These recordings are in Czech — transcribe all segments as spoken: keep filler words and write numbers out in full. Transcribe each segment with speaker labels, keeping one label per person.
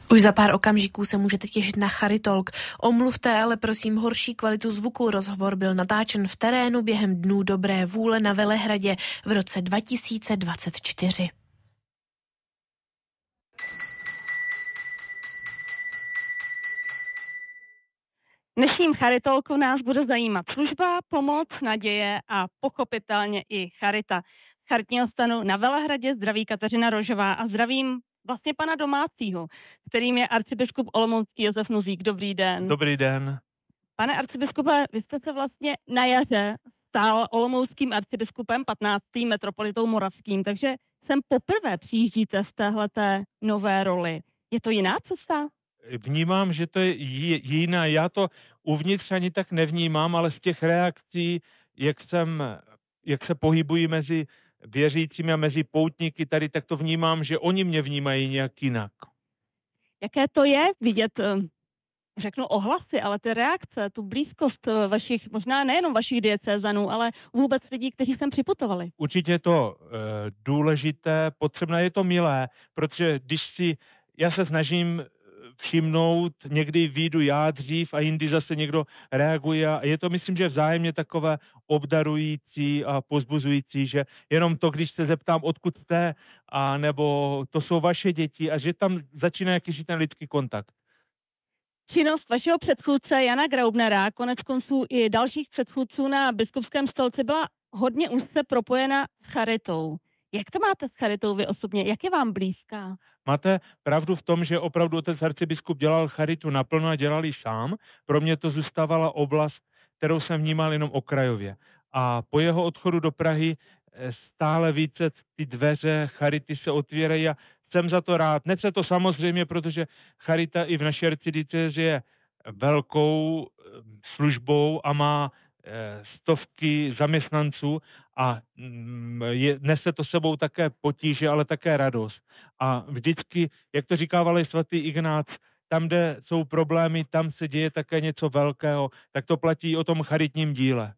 Speaker 1: Už za pár okamžiků se můžete těšit na Charitalk. Omluvte ale prosím horší kvalitu zvuku. Rozhovor byl natáčen v terénu během Dnů dobré vůle na Velehradě v roce dva tisíce dvacet čtyři.
Speaker 2: Dnešním Charitalku nás bude zajímat služba, pomoc, naděje a pochopitelně i charita. Z charitního stanu na Velehradě zdraví Kateřina Rožová a zdravím vlastně pana domácího, kterým je arcibiskup olomoucký Josef Nuzík. Dobrý den.
Speaker 3: Dobrý den.
Speaker 2: Pane arcibiskupe, vy jste se vlastně na jaře stal olomouckým arcibiskupem, patnáctým metropolitou moravským, takže sem poprvé přijíždíte z téhleté nové roli. Je to jiná cesta?
Speaker 3: Vnímám, že to je jiná. Já to uvnitř ani tak nevnímám, ale z těch reakcí, jak jsem, jak se pohybují mezi věřícími a mezi poutníky tady, tak to vnímám, že oni mě vnímají nějak jinak.
Speaker 2: Jaké to je vidět, řeknu ohlasy, ale ty reakce, tu blízkost vašich, možná nejenom vašich diecézanů, ale vůbec lidí, kteří sem připutovali?
Speaker 3: Určitě je to e, důležité, potřebné, je to milé, protože když si, já se snažím všimnout, někdy vyjdu já dřív a jindy zase někdo reaguje a je to, myslím, že vzájemně takové obdarující a pozbuzující, že jenom to, když se zeptám, odkud jste, a nebo to jsou vaše děti a že tam začíná jakýsi ten lidský kontakt.
Speaker 2: Činnost vašeho předchůdce Jana Graubnera, konec konců i dalších předchůdců na biskupském stolci byla hodně úzce propojena s charitou. Jak to máte s charitou vy osobně? Jak je vám blízká?
Speaker 3: Máte pravdu v tom, že opravdu otec arcibiskup dělal charitu naplno a dělal ji sám. Pro mě to zůstávala oblast, kterou jsem vnímal jenom okrajově. A po jeho odchodu do Prahy stále více ty dveře charity se otvírají a jsem za to rád. Nechce to samozřejmě, protože charita i v naší arcidiecézi je velkou službou a má stovky zaměstnanců a je, nese to sebou také potíže, ale také radost. A vždycky, jak to říkával svatý Ignác, tam, kde jsou problémy, tam se děje také něco velkého, tak to platí o tom charitním díle.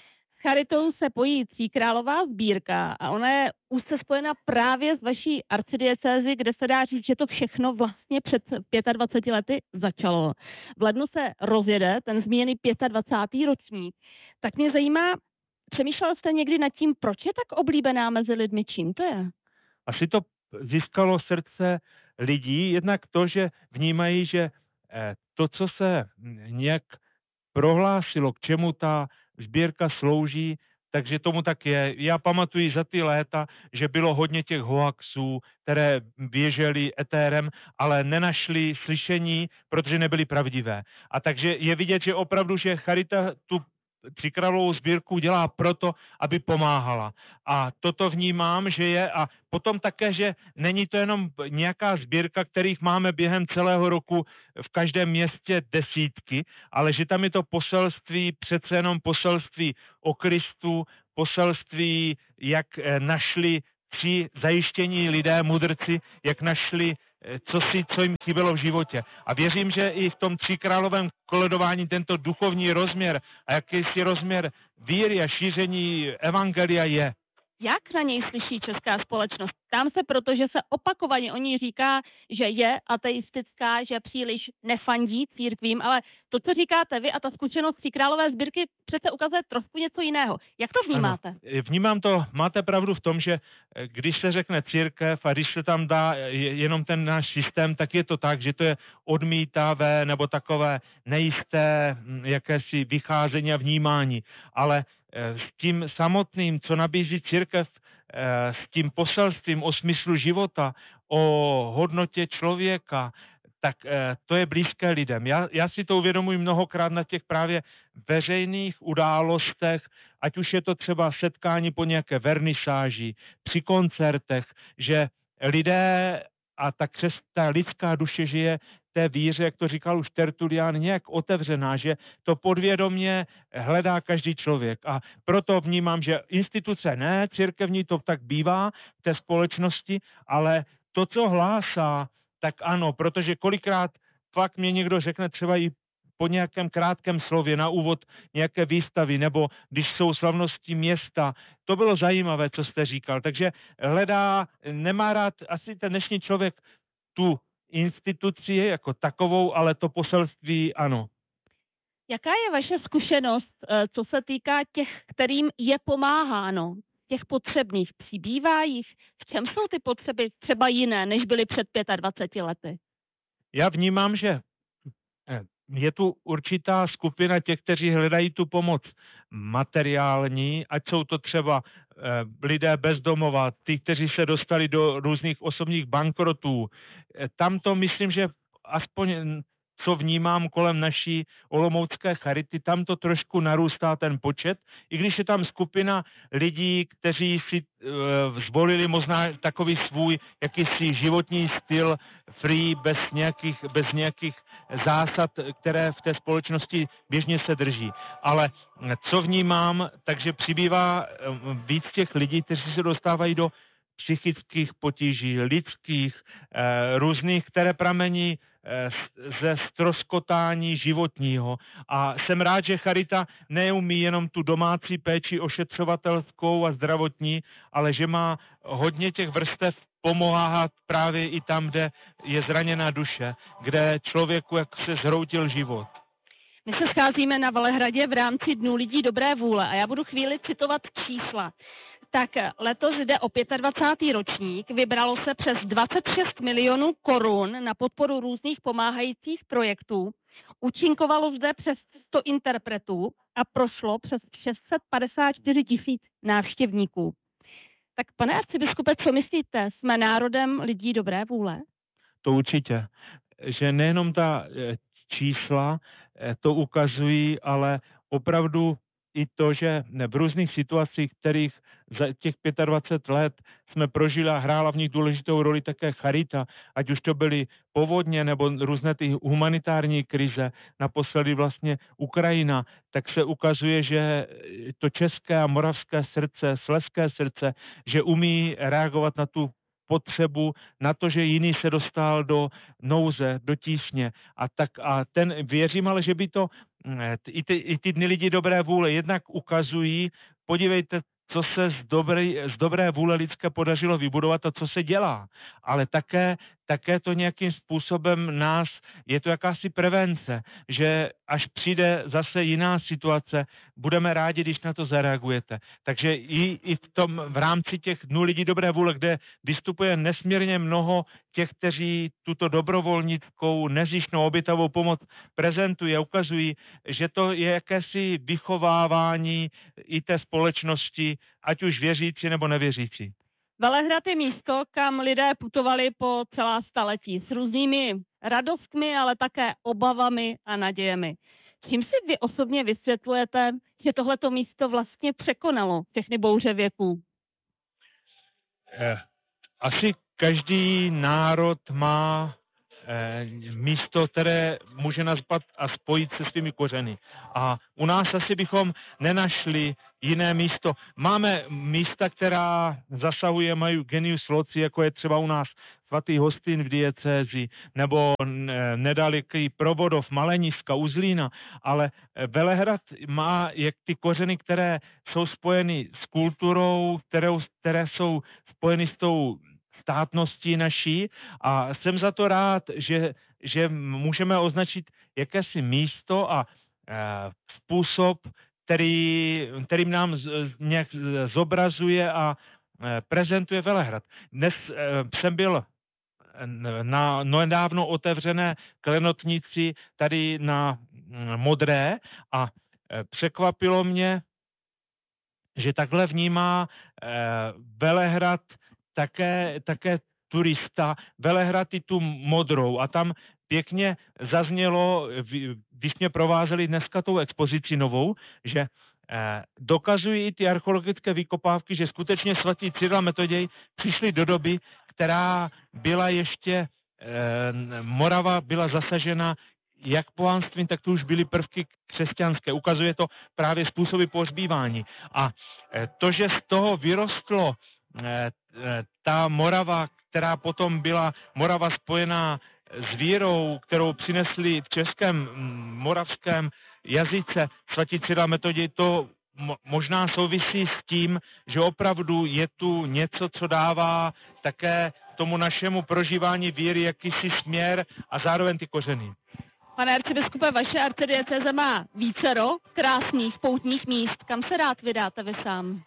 Speaker 2: S charitou se pojí Tříkrálová sbírka a ona je úzce spojena právě s vaší arcidiecézi, kde se dá říct, že to všechno vlastně před dvaceti pěti lety začalo. V lednu se rozjede ten zmíněný dvacátý pátý ročník. Tak mě zajímá, přemýšlel jste někdy nad tím, proč je tak oblíbená mezi lidmi? Čím to je?
Speaker 3: Asi to získalo srdce lidí, jednak to, že vnímají, že to, co se nějak prohlásilo, k čemu ta sbírka slouží, takže tomu tak je. Já pamatuji za ty léta, že bylo hodně těch hoaxů, které běžely etérem, ale nenašli slyšení, protože nebyly pravdivé. A takže je vidět, že opravdu, že charita tu Tříkrálovou sbírku dělá proto, aby pomáhala. A toto vnímám, že je, a potom také, že není to jenom nějaká sbírka, kterých máme během celého roku v každém městě desítky, ale že tam je to poselství, přece jenom poselství o Kristu, poselství, jak našli tři zajištění lidé, mudrci, jak našli co si, co jim chybělo v životě. A věřím, že i v tom tříkrálovém koledování tento duchovní rozměr a jakýsi rozměr víry a šíření evangelia je.
Speaker 2: Jak na něj slyší česká společnost? Tam se proto, že se opakovaně o ní říká, že je ateistická, že příliš nefandí církvím, ale to, co říkáte vy a ta zkušenost Tříkrálové sbírky přece ukazuje trošku něco jiného. Jak to vnímáte?
Speaker 3: Ano, vnímám to, máte pravdu v tom, že když se řekne církev a když se tam dá jenom ten náš systém, tak je to tak, že to je odmítavé nebo takové nejisté jakési vycházení a vnímání. Ale s tím samotným, co nabízí církev, s tím poselstvím o smyslu života, o hodnotě člověka, tak to je blízké lidem. Já, já si to uvědomuji mnohokrát na těch právě veřejných událostech, ať už je to třeba setkání po nějaké vernisáži, při koncertech, že lidé a ta, křes, ta lidská duše žije té víře, jak to říkal už Tertulian, nějak otevřená, že to podvědomě hledá každý člověk. A proto vnímám, že instituce ne, církevní to tak bývá v té společnosti, ale to, co hlásá, tak ano, protože kolikrát fakt mě někdo řekne třeba i po nějakém krátkém slově na úvod nějaké výstavy, nebo když jsou slavnosti města. To bylo zajímavé, co jste říkal. Takže hledá, nemá rád asi ten dnešní člověk tu instituci jako takovou, ale to poselství ano.
Speaker 2: Jaká je vaše zkušenost, co se týká těch, kterým je pomáháno, těch potřebných? Přibývá jich? V čem jsou ty potřeby třeba jiné, než byly před dvaceti pěti lety?
Speaker 3: Já vnímám, že je tu určitá skupina těch, kteří hledají tu pomoc materiální, ať jsou to třeba lidé bezdomova, ty, kteří se dostali do různých osobních bankrotů. Tam to myslím, že aspoň co vnímám kolem naší olomoucké charity, tam to trošku narůstá ten počet, i když je tam skupina lidí, kteří si e, zvolili možná takový svůj jakýsi životní styl free, bez nějakých, bez nějakých zásad, které v té společnosti běžně se drží. Ale co vnímám, takže přibývá víc těch lidí, kteří se dostávají do psychických potíží, lidských, e, různých, které pramení ze stroskotání životního. A jsem rád, že charita neumí jenom tu domácí péči ošetřovatelskou a zdravotní, ale že má hodně těch vrstev pomáhat právě i tam, kde je zraněná duše, kde člověku jak se zhroutil život.
Speaker 2: My se scházíme na Velehradě v rámci Dnů lidí dobré vůle a já budu chvíli citovat čísla. Tak letos jde o dvacátý pátý ročník, vybralo se přes dvacet šest milionů korun na podporu různých pomáhajících projektů, účinkovalo zde přes sto interpretů a prošlo přes šest set padesát čtyři tisíc návštěvníků. Tak pane arcibiskupe, co myslíte, jsme národem lidí dobré vůle?
Speaker 3: To určitě, že nejenom ta čísla to ukazují, ale opravdu i to, že v různých situacích, kterých za těch dvacet pět let jsme prožili a hrála v nich důležitou roli také charita, ať už to byly povodně nebo různé ty humanitární krize, naposledy vlastně Ukrajina, tak se ukazuje, že to české a moravské srdce, slezské srdce, že umí reagovat na tu potřebu, na to, že jiný se dostal do nouze, do tísně. A tak a ten věřím, ale že by to i ty, i ty dny lidi dobré vůle jednak ukazují, podívejte, co se z dobré, z dobré vůle lidské podařilo vybudovat a co se dělá. Ale také, také to nějakým způsobem nás, je to jakási prevence, že až přijde zase jiná situace, budeme rádi, když na to zareagujete. Takže i, i v tom, v rámci těch dnů lidí dobré vůle, kde vystupuje nesmírně mnoho těch, kteří tuto dobrovolnickou, nezištnou obětavou pomoc prezentují a ukazují, že to je jakési vychovávání i té společnosti, ať už věřící nebo nevěřící.
Speaker 2: Velehrad je místo, kam lidé putovali po celá staletí s různými radostmi, ale také obavami a nadějemi. Čím si vy osobně vysvětlujete, že tohleto místo vlastně překonalo všechny bouře věků?
Speaker 3: Asi každý národ má místo, které může nazvat a spojit se svými kořeny. A u nás asi bychom nenašli jiné místo. Máme místa, která zasahuje, mají genius loci, jako je třeba u nás svatý Hostin v diecézi, nebo nedaleký Probodov, Maleniska, Uzlína, ale Velehrad má jak ty kořeny, které jsou spojeny s kulturou, které, které jsou spojeny s tou státností naší a jsem za to rád, že, že můžeme označit jakési místo a e, způsob, který, kterým nám z, nějak zobrazuje a e, prezentuje Velehrad. Dnes e, jsem byl na nedávno otevřené klenotnici tady na Modré a e, překvapilo mě, že takhle vnímá e, Velehrad Také, také turista, Velehrad i tu Modrou a tam pěkně zaznělo, když mě provázeli dneska tou expozici novou, že eh, dokazují i ty archeologické vykopávky, že skutečně svatý Cyril a Metoděj přišli do doby, která byla ještě, eh, Morava byla zasažena jak pohanstvím, tak to už byly prvky křesťanské. Ukazuje to právě způsoby pohřbívání. A eh, to, že z toho vyrostlo ta Morava, která potom byla Morava spojená s vírou, kterou přinesli v českém moravském jazyce svatí Cyril a Metoděj, to možná souvisí s tím, že opravdu je tu něco, co dává také tomu našemu prožívání víry jakýsi směr a zároveň ty kořeny.
Speaker 2: Pane arcibiskupe, vaše arcidiecéze má vícero krásných poutních míst. Kam se rád vydáte vy sám?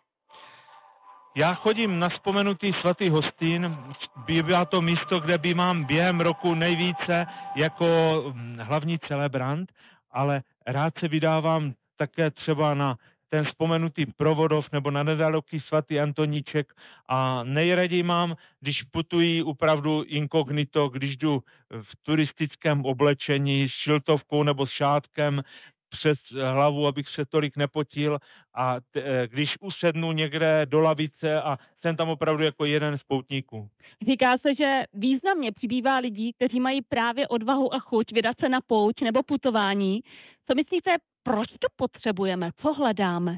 Speaker 3: Já chodím na vzpomenutý svatý Hostín, bývá to místo, kde bývám během roku nejvíce jako hlavní celebrant, ale rád se vydávám také třeba na ten vzpomenutý Provodov nebo na nedaleký svatý Antoníček a nejraději mám, když putuji opravdu inkognito, když jdu v turistickém oblečení s šiltovkou nebo s šátkem přes hlavu, abych se tolik nepotil a t- když usednu někde do lavice a jsem tam opravdu jako jeden z poutníků.
Speaker 2: Říká se, že významně přibývá lidí, kteří mají právě odvahu a chuť vydat se na pouť nebo putování. Co myslíte, proč to potřebujeme? Co hledáme?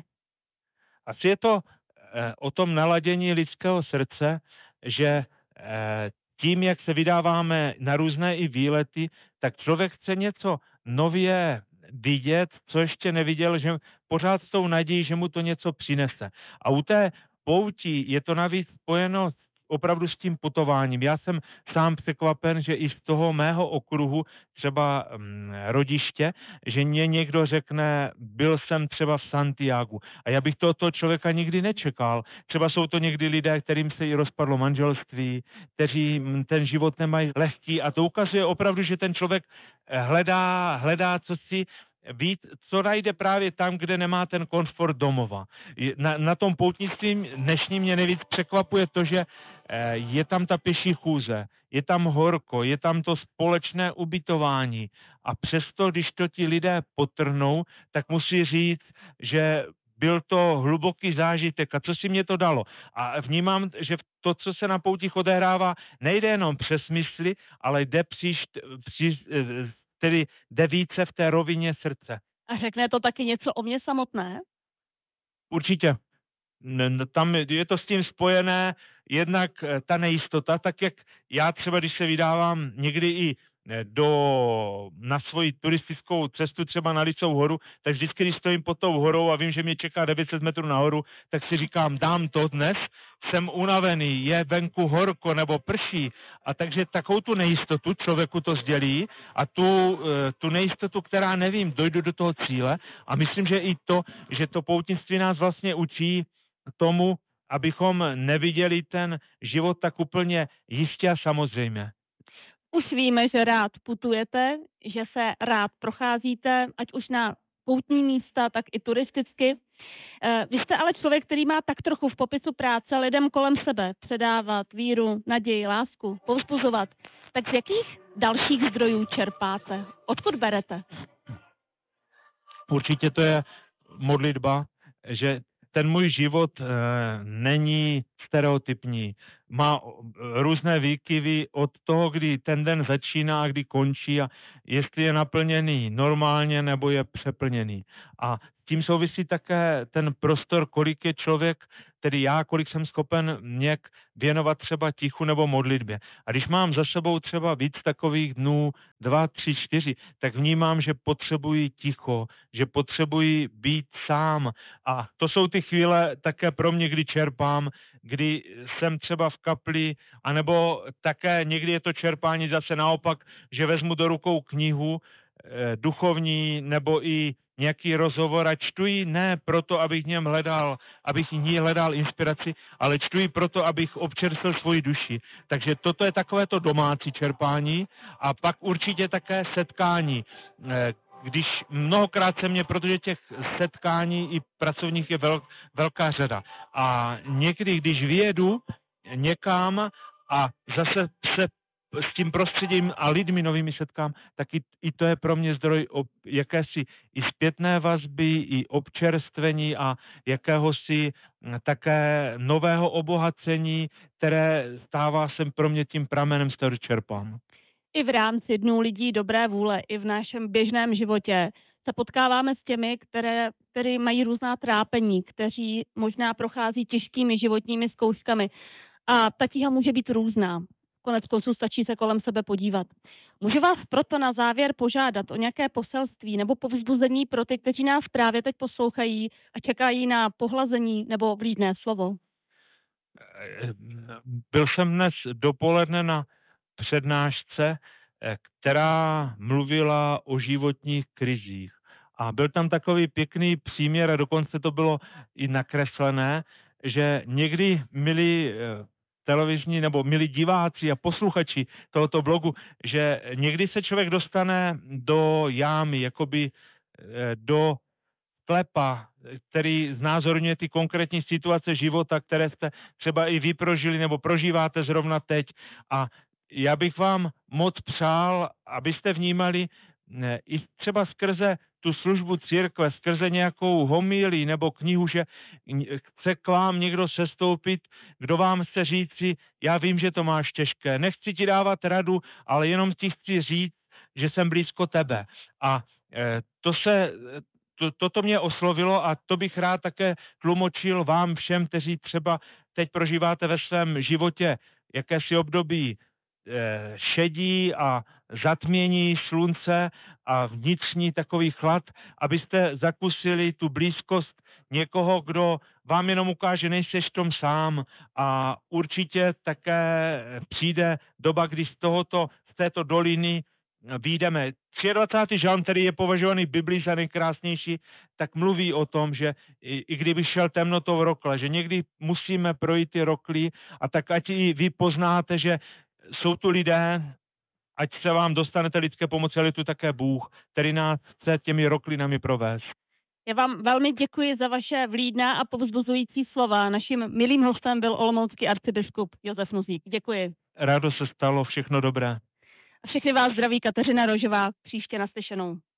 Speaker 3: Asi je to eh, o tom naladění lidského srdce, že eh, tím, jak se vydáváme na různé i výlety, tak člověk chce něco nově vidět, co ještě neviděl, že pořád s tou nadějí, že mu to něco přinese. A u té pouti je to navíc spojeno opravdu s tím putováním. Já jsem sám překvapen, že i z toho mého okruhu, třeba hm, rodiště, že mě někdo řekne, byl jsem třeba v Santiagu. A já bych tohoto člověka nikdy nečekal. Třeba jsou to někdy lidé, kterým se i rozpadlo manželství, kteří hm, ten život nemají lehký a to ukazuje opravdu, že ten člověk hledá, hledá co si víc, co najde právě tam, kde nemá ten komfort domova. Na, na tom poutnictví dnešním mě nejvíc překvapuje to, že je tam ta pěší chůze, je tam horko, je tam to společné ubytování a přesto, když to ti lidé potrhnou, tak musí říct, že byl to hluboký zážitek a co si mě to dalo. A vnímám, že to, co se na poutích odehrává, nejde jenom přes mysli, ale jde příš, příš, tedy jde více v té rovině srdce.
Speaker 2: A řekne to taky něco o mně samotné?
Speaker 3: Určitě. Tam je to s tím spojené jednak ta nejistota, tak jak já třeba, když se vydávám někdy i do, na svoji turistickou cestu třeba na Licou horu, tak vždycky, když stojím pod tou horou a vím, že mě čeká devět set metrů nahoru, tak si říkám, dám to dnes, jsem unavený, je venku horko nebo prší a takže takovou tu nejistotu člověku to sdělí a tu, tu nejistotu, která nevím, dojdu do toho cíle a myslím, že i to, že to poutnictví nás vlastně učí tomu, abychom neviděli ten život tak úplně jistě a samozřejmě.
Speaker 2: Už víme, že rád putujete, že se rád procházíte, ať už na poutní místa, tak i turisticky. Vy jste ale člověk, který má tak trochu v popisu práce lidem kolem sebe předávat víru, naději, lásku, povzbuzovat. Tak z jakých dalších zdrojů čerpáte? Odkud berete?
Speaker 3: Určitě to je modlitba, že ten můj život e, není stereotypní. Má různé výkyvy od toho, kdy ten den začíná a kdy končí a jestli je naplněný normálně nebo je přeplněný. A tím souvisí také ten prostor, kolik je člověk, tedy já, kolik jsem schopen nějak věnovat třeba tichu nebo modlitbě. A když mám za sebou třeba víc takových dnů, dva, tři, čtyři, tak vnímám, že potřebuji ticho, že potřebuji být sám. A to jsou ty chvíle také pro mě, kdy čerpám, kdy jsem třeba v kapli, anebo také někdy je to čerpání zase naopak, že vezmu do rukou knihu eh, duchovní nebo i nějaký rozhovor a čtu ji ne proto, abych v něm hledal, abych v ní hledal inspiraci, ale čtu ji proto, abych občerstvil svoji duši. Takže toto je takové to domácí čerpání a pak určitě také setkání. Když mnohokrát se mě, protože těch setkání i pracovních je vel, velká řada. A někdy, když vyjedu někam a zase se s tím prostředím a lidmi novými setkám, tak i, i to je pro mě zdroj ob, jakési i zpětné vazby, i občerstvení a jakéhosi také nového obohacení, které stává se pro mě tím pramenem, z kterého čerpám.
Speaker 2: I v rámci Dnů lidí dobré vůle, i v našem běžném životě se potkáváme s těmi, které, které mají různá trápení, kteří možná prochází těžkými životními zkouškami. A ta tíha může být různá. Konec konců stačí se kolem sebe podívat. Můžu vás proto na závěr požádat o nějaké poselství nebo povzbuzení pro ty, kteří nás právě teď poslouchají a čekají na pohlazení nebo vlídné slovo?
Speaker 3: Byl jsem dnes dopoledne na přednášce, která mluvila o životních krizích. A byl tam takový pěkný příměr, a dokonce to bylo i nakreslené, že někdy, milí televizní nebo milí diváci a posluchači tohoto blogu, že někdy se člověk dostane do jámy, jakoby do sklepa, který znázorňuje ty konkrétní situace života, které jste třeba i vy prožili nebo prožíváte zrovna teď. A já bych vám moc přál, abyste vnímali ne, i třeba skrze tu službu církve, skrze nějakou homílii nebo knihu, že chce k vám někdo sestoupit, kdo vám chce říci, já vím, že to máš těžké, nechci ti dávat radu, ale jenom ti chci říct, že jsem blízko tebe. A e, to se... To, toto mě oslovilo a to bych rád také tlumočil vám všem, kteří třeba teď prožíváte ve svém životě jakési období e, šedí a zatmění slunce a vnitřní takový chlad, abyste zakusili tu blízkost někoho, kdo vám jenom ukáže, nejseš v tom sám, a určitě také přijde doba, kdy z tohoto, z této doliny vyjdeme. dvacátý žalm, který je považovaný v Biblii za nejkrásnější, tak mluví o tom, že i, i kdyby šel temnotou rokle, že někdy musíme projít ty rokly, a tak ať i vy poznáte, že jsou tu lidé, ať se vám dostanete lidské pomoci, ale je tu také Bůh, který nás chce těmi roklinami provést.
Speaker 2: Já vám velmi děkuji za vaše vlídná a povzbuzující slova. Naším milým hostem byl olomoucký arcibiskup Josef Nuzík. Děkuji.
Speaker 3: Rádo se stalo, všechno dobré.
Speaker 2: Všechny vás zdraví Kateřina Rožová, příště naslyšenou.